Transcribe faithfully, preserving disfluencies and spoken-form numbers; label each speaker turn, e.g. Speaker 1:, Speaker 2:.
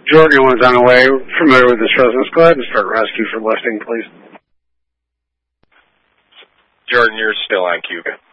Speaker 1: Jordan was on the way. Familiar with this residence? Go ahead and start rescue for lifting, please.
Speaker 2: Jordan, you're still on Cuba.